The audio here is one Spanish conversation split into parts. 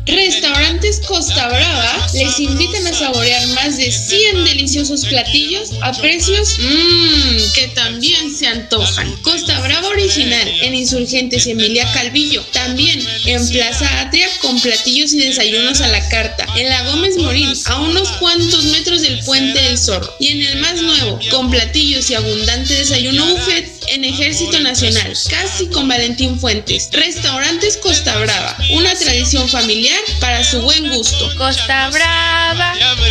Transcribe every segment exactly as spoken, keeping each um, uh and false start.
Restaurantes Costa Brava les invitan a saborear más de cien deliciosos platillos a precios mmm, que también se antojan. Costa Brava Original en Insurgentes y Emilia Calvillo. También en Plaza Atria con platillos y desayunos a la carta. En la Gómez Morín, a unos cuantos metros del Puente del Zorro. Y en el más nuevo, con platillos y abundante desayuno buffet en Ejército Nacional, casi con Valentín Fuentes. Restaurantes Costa Brava, una tradición familiar para su buen gusto. Costa Brava.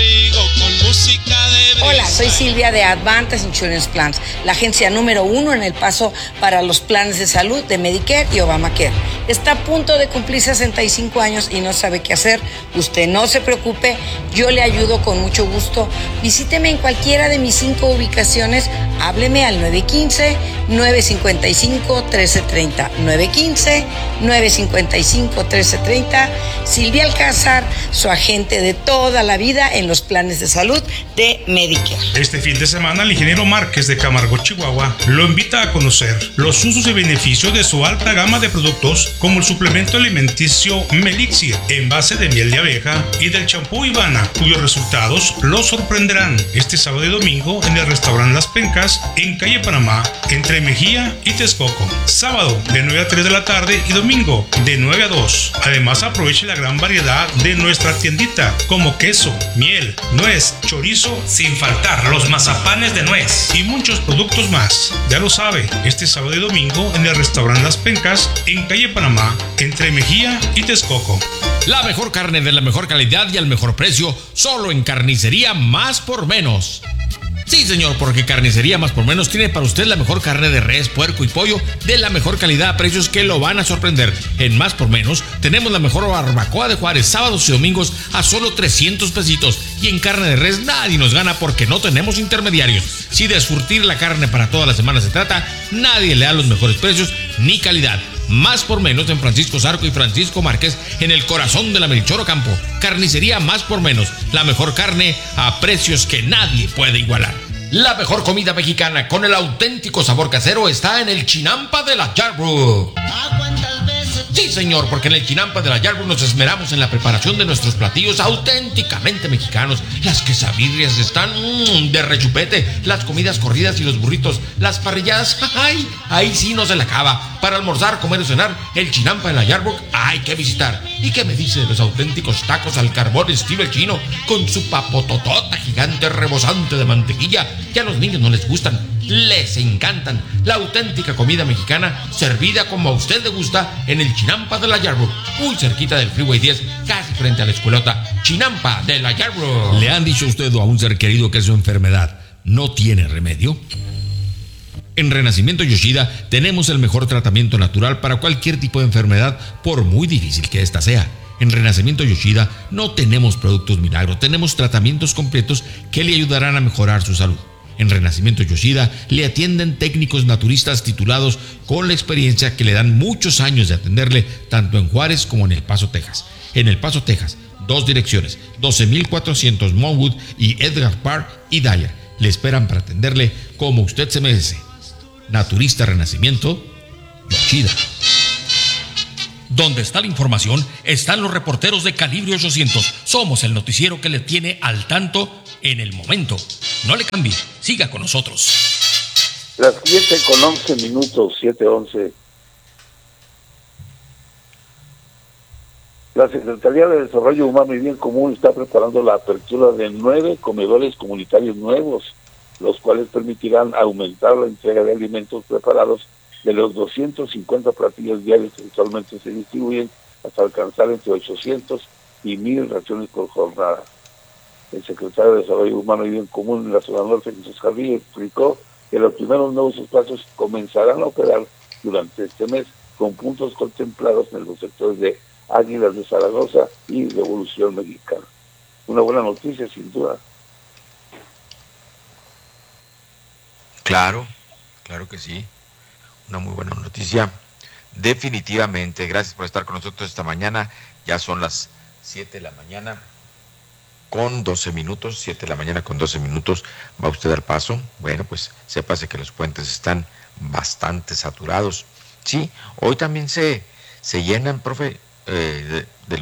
Hola, soy Silvia de Advantage Insurance Plans, la agencia número uno en El Paso para los planes de salud de Medicare y Obamacare. Está a punto de cumplir sesenta y cinco años y no sabe qué hacer. Usted no se preocupe, yo le ayudo con mucho gusto. Visíteme en cualquiera de mis cinco ubicaciones. Hábleme al nueve uno cinco, nueve cinco cinco, uno tres tres cero. nueve uno cinco, nueve cinco cinco, uno tres tres cero. Silvia Alcázar, su agente de toda la vida en los planes de salud de Medicare. Este fin de semana, el ingeniero Márquez de Camargo, Chihuahua, lo invita a conocer los usos y beneficios de su alta gama de productos, como el suplemento alimenticio Melixir en base de miel de abeja y del champú Ivana, cuyos resultados lo sorprenderán este sábado y domingo en el restaurante Las Pencas, en calle Panamá, entre Mejía y Texcoco. Sábado de nueve a tres de la tarde y domingo de nueve a dos. Además, aproveche la gran variedad de nuestra tiendita, como queso, miel, nuez, chorizo, sin faltar los mazapanes de nuez y muchos productos más. Ya lo sabe, este sábado y domingo en el restaurante Las Pencas, en calle Panamá, entre Mejía y Texcoco. La mejor carne de la mejor calidad y al mejor precio, solo en Carnicería Más por Menos. Sí, señor, porque Carnicería Más por Menos tiene para usted la mejor carne de res, puerco y pollo de la mejor calidad a precios que lo van a sorprender. En Más por Menos tenemos la mejor barbacoa de Juárez, sábados y domingos a solo trescientos pesitos. Y en carne de res nadie nos gana porque no tenemos intermediarios. Si de surtir la carne para toda la semana se trata, nadie le da los mejores precios ni calidad. Más por Menos en Francisco Zarco y Francisco Márquez, en el corazón de la Melchor Ocampo. Carnicería Más por Menos, la mejor carne a precios que nadie puede igualar. La mejor comida mexicana con el auténtico sabor casero está en el Chinampa de la Yarbrough. Sí, señor, porque en el Chinampa de la Yarbrough nos esmeramos en la preparación de nuestros platillos auténticamente mexicanos. Las quesabirrias están mmm, de rechupete, las comidas corridas y los burritos, las parrilladas, ¡ay! Ahí sí no se la acaba. Para almorzar, comer o cenar, el Chinampa de la Yarbrough hay que visitar. ¿Y qué me dice de los auténticos tacos al carbón estilo el chino, con su papototota gigante rebosante de mantequilla, que a los niños no les gustan, les encantan? La auténtica comida mexicana servida como a usted le gusta en el Chinampa de la Yarbrough, muy cerquita del Freeway diez, casi frente a la escuelota. Chinampa de la Yarbrough. ¿Le han dicho a usted o a un ser querido que su enfermedad no tiene remedio? En Renacimiento Yoshida tenemos el mejor tratamiento natural para cualquier tipo de enfermedad, por muy difícil que ésta sea. En Renacimiento Yoshida no tenemos productos milagros, tenemos tratamientos completos que le ayudarán a mejorar su salud. En Renacimiento Yoshida le atienden técnicos naturistas titulados con la experiencia que le dan muchos años de atenderle, tanto en Juárez como en El Paso, Texas. En El Paso, Texas, dos direcciones, doce mil cuatrocientos Monwood y Edgar Park y Dyer. Le esperan para atenderle como usted se merece. Naturista Renacimiento Yoshida. Donde está la información, están los reporteros de Calibre ochocientos. Somos el noticiero que le tiene al tanto en el momento. No le cambie, siga con nosotros. Las siete con once minutos, siete once. La Secretaría de Desarrollo Humano y Bien Común está preparando la apertura de nueve comedores comunitarios nuevos, los cuales permitirán aumentar la entrega de alimentos preparados de los doscientos cincuenta platillos diarios que actualmente se distribuyen hasta alcanzar entre ochocientos y mil raciones por jornada. El secretario de Desarrollo Humano y Bien Común en la zona norte, Jesús Javier, explicó que los primeros nuevos espacios comenzarán a operar durante este mes, con puntos contemplados en los sectores de Águilas de Zaragoza y Revolución Mexicana. Una buena noticia, sin duda. Claro, claro que sí. Una muy buena noticia. Definitivamente. Gracias por estar con nosotros esta mañana. Ya son las siete de la mañana con doce minutos. siete de la mañana con doce minutos. Va usted al Paso. Bueno, pues sépase que los puentes están bastante saturados. Sí, hoy también se, se llenan, profe, eh, de, de los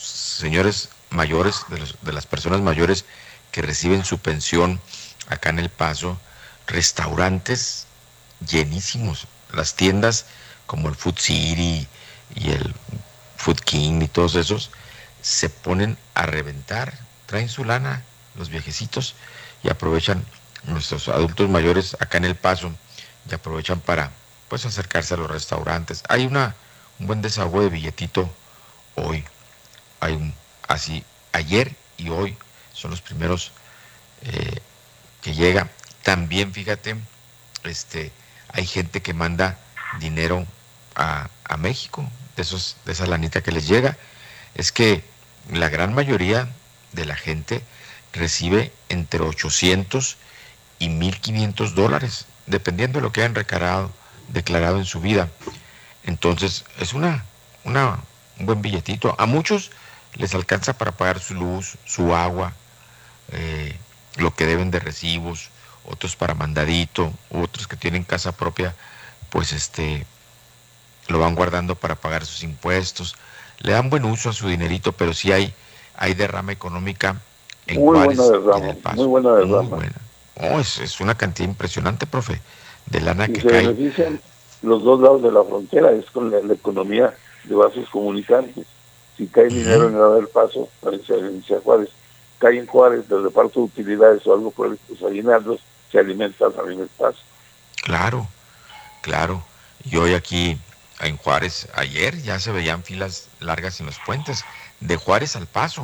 señores mayores, de, los, de las personas mayores que reciben su pensión acá en El Paso, restaurantes llenísimos, las tiendas como el Food City y el Food King y todos esos se ponen a reventar, traen su lana los viejecitos y aprovechan, nuestros adultos mayores acá en El Paso, y aprovechan para pues acercarse a los restaurantes. Hay una un buen desahogo de billetito hoy, hay un, así, ayer y hoy son los primeros eh, que llega. También fíjate, este, hay gente que manda dinero a, a México, de esos, de esa lanita que les llega. Es que la gran mayoría de la gente recibe entre ochocientos y mil quinientos dólares, dependiendo de lo que hayan recarado, declarado en su vida. Entonces, es una, una, un buen billetito. A muchos les alcanza para pagar su luz, su agua, eh, lo que deben de recibos, otros para mandadito, otros que tienen casa propia, pues este, lo van guardando para pagar sus impuestos. Le dan buen uso a su dinerito, pero sí hay, hay derrama económica en muy Juárez buena y derrama, en El Paso. muy buena derrama. Muy buena. Oh, es, es una cantidad impresionante, profe, de lana y que se cae. benefician los dos lados de la frontera, es con la, la economía de vasos comunicantes. Si cae uh-huh. dinero en el Paso, también se beneficia a Juárez. Cae en Juárez, del reparto de utilidades o algo por el, los aguinaldos, se alimenta también el Paso. Claro, claro. Y hoy aquí en Juárez, ayer ya se veían filas largas en los puentes, de Juárez al Paso,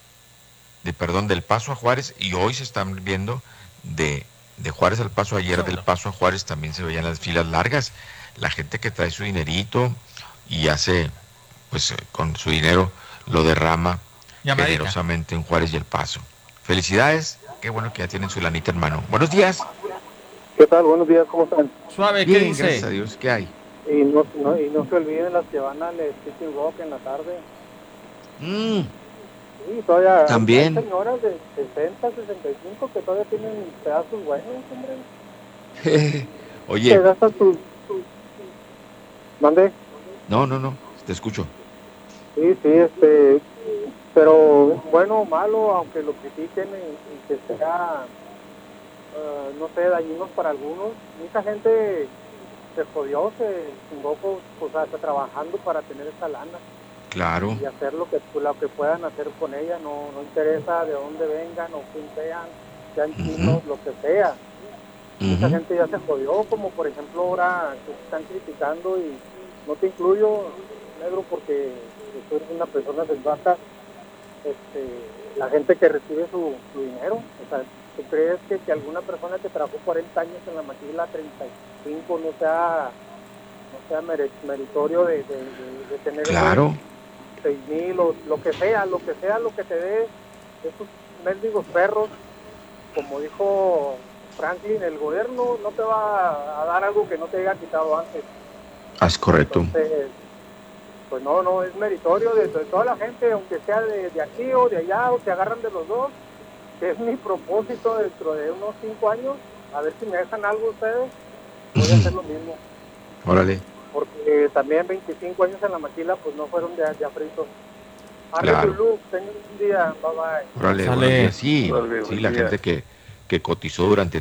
de perdón, del Paso a Juárez, y hoy se están viendo de, de Juárez al Paso, ayer del Paso a Juárez también se veían las filas largas, la gente que trae su dinerito y hace, pues con su dinero lo derrama Llamadita. generosamente en Juárez y el Paso. Felicidades, qué bueno que ya tienen su lanita en mano. Buenos días. ¿Qué tal? Buenos días, ¿cómo están? Suave, ¿qué Bien, dice? gracias a Dios, ¿qué hay? Y no, no, y no se olviden las que van al City Rock en la tarde. Mm. Sí, todavía También. Hay señoras de sesenta, sesenta y cinco que todavía tienen pedazos buenos, hombre. Oye. Que gastan tus... tus... ¿Mande? No, no, no, te escucho. Sí, sí, este... Pero bueno o malo, aunque lo critiquen y, y que sea... Uh, no sé, dañinos para algunos, mucha gente se jodió, se chingó, pues, o sea, está trabajando para tener esta lana. Claro. Y hacer lo que, lo que puedan hacer con ella, no, no interesa de dónde vengan o quién sean, sean chinos, uh-huh. lo que sea. Uh-huh. Mucha gente ya se jodió, como por ejemplo ahora que están criticando, y no te incluyo, negro, porque tú eres una persona sensata, este, la gente que recibe su, su dinero, o sea, ¿tú crees que, que alguna persona que trabajó cuarenta años en la maquila, treinta y cinco, no sea, no sea meritorio de, de, de, de tener claro. seis mil o lo que sea, lo que sea, lo que te dé esos mendigos perros? Como dijo Franklin, el gobierno no te va a dar algo que no te haya quitado antes. Ah, es correcto. Entonces, pues no, no, es meritorio de, de toda la gente, aunque sea de, de aquí o de allá, o se agarran de los dos. Que es mi propósito dentro de unos cinco años, a ver si me dejan algo ustedes, voy a hacer lo mismo. Órale. Porque también veinticinco años en la maquila, pues no fueron de, de afritos. Claro. Luz, tengan un día, bye bye. Órale, órale. Sí, Órale, sí, la día. gente que, que cotizó durante